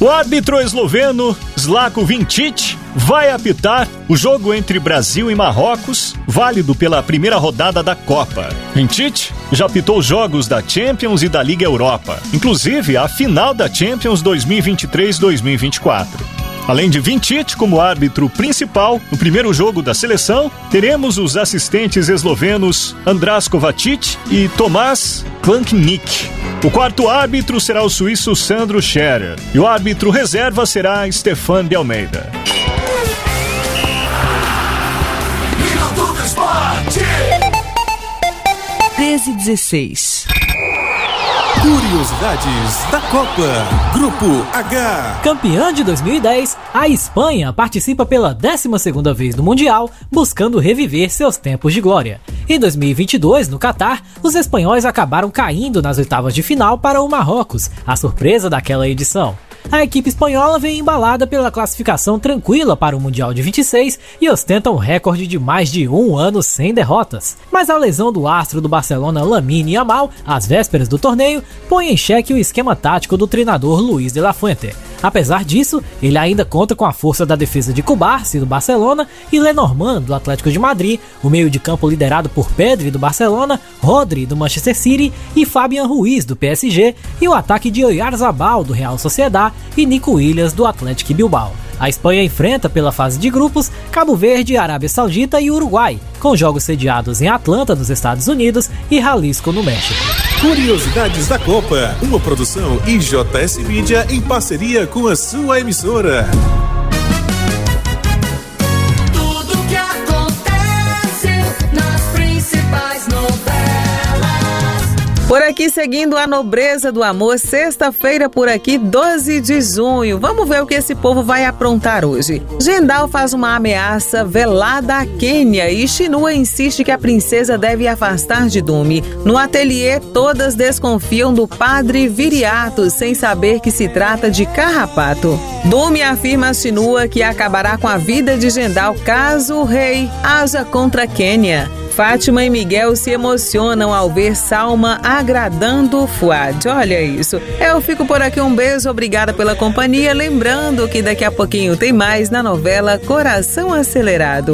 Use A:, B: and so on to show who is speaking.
A: O árbitro esloveno Zlatko Vincic vai apitar o jogo entre Brasil e Marrocos, válido pela primeira rodada da Copa. Vincic já apitou jogos da Champions e da Liga Europa, inclusive a final da Champions 2023-2024. Além de Vincic como árbitro principal, no primeiro jogo da seleção, teremos os assistentes eslovenos Andras Kovacic e Tomáš Klanknik. O quarto árbitro será o suíço Sandro Scherer e o árbitro reserva será Stefan de Almeida.
B: 13h16.
C: Curiosidades da Copa. Grupo H.
D: Campeã de 2010, a Espanha participa pela 12ª vez no Mundial, buscando reviver seus tempos de glória. Em 2022, no Catar, os espanhóis acabaram caindo nas oitavas de final para o Marrocos, a surpresa daquela edição. A equipe espanhola vem embalada pela classificação tranquila para o Mundial de 26 e ostenta um recorde de mais de um ano sem derrotas. Mas a lesão do astro do Barcelona Lamine Yamal, às vésperas do torneio, põe em xeque o esquema tático do treinador Luis de la Fuente. Apesar disso, ele ainda conta com a força da defesa de Cubarsí do Barcelona e Lenormand do Atlético de Madrid, o meio de campo liderado por Pedri do Barcelona, Rodri do Manchester City e Fabian Ruiz do PSG e o ataque de Oyarzabal do Real Sociedad e Nico Williams do Athletic Bilbao. A Espanha enfrenta pela fase de grupos Cabo Verde, Arábia Saudita e Uruguai, com jogos sediados em Atlanta, nos Estados Unidos e Jalisco, no México.
C: Curiosidades da Copa, uma produção IJS Mídia em parceria com a sua emissora.
E: Tudo que acontece nas principais novelas.
B: Por aqui, seguindo a nobreza do amor, sexta-feira por aqui, 12 de junho. Vamos ver o que esse povo vai aprontar hoje. Gendal faz uma ameaça velada à Quênia e Shinua insiste que a princesa deve afastar de Dumi. No ateliê, todas desconfiam do padre Viriato, sem saber que se trata de carrapato. Dumi afirma a Shinua que acabará com a vida de Gendal caso o rei haja contra a Quênia. Fátima e Miguel se emocionam ao ver Salma agradando Fuad. Olha isso. Eu fico por aqui, um beijo, obrigada pela companhia. Lembrando que daqui a pouquinho tem mais na novela Coração Acelerado.